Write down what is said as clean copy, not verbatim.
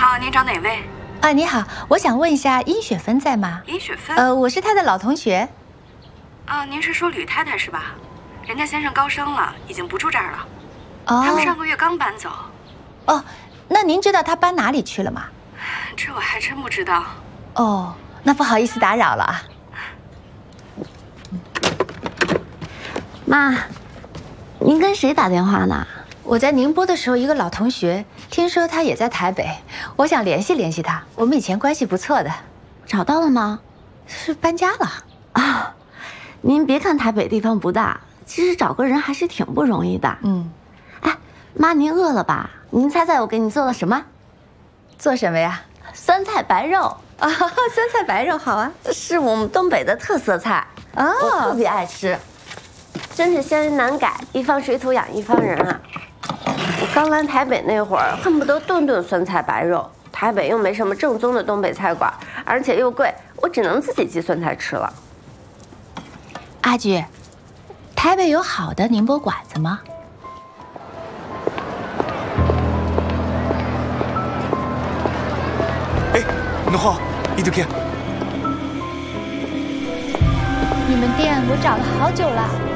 您找哪位？ 啊，你好，我想问一下殷雪芬在吗？ 殷雪芬？ 我是她的老同学。 您是说吕太太是吧？人家先生高升了，已经不住这儿了。 哦， 他们上个月刚搬走。 哦，那您知道他搬哪里去了吗？ 这我还真不知道。 哦，那不好意思打扰了啊。 妈，您跟谁打电话呢？ 我在宁波的时候，一个老同学，听说他也在台北，我想联系联系他。我们以前关系不错的。 找到了吗？ 是搬家了啊。您别看台北地方不大，其实找个人还是挺不容易的。哎，妈，您饿了吧？您猜猜我给你做了什么？ 做什么呀？ 酸菜白肉啊，酸菜白肉好啊， 是我们东北的特色菜啊，我特别爱吃，真是乡人难改，一方水土养一方人啊。我刚来台北那会儿，恨不得顿顿酸菜白肉。台北又没什么正宗的东北菜馆，而且又贵，我只能自己寄酸菜吃了。 阿菊，台北有好的宁波馆子吗？ 哎，侬好，伊头看。 你们店我找了好久了。